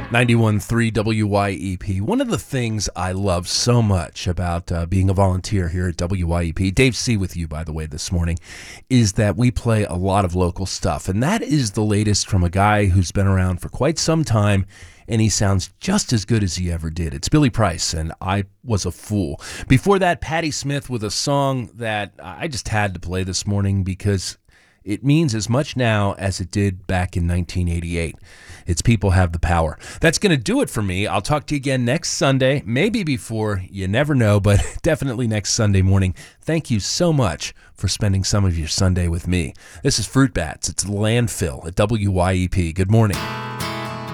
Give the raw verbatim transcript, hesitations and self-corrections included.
ninety-one point three W Y E P. One of the things I love so much about uh, being a volunteer here at W Y E P, Dave C. with you, by the way, this morning, is that we play a lot of local stuff. And that is the latest from a guy who's been around for quite some time, and he sounds just as good as he ever did. It's Billy Price, and I Was a Fool. Before that, Patti Smith with a song that I just had to play this morning because it means as much now as it did back in nineteen eighty-eight. It's People Have the Power. That's going to do it for me. I'll talk to you again next Sunday, maybe before, you never know, but definitely next Sunday morning. Thank you so much for spending some of your Sunday with me. This is Fruit Bats. It's Landfill at W Y E P. Good morning.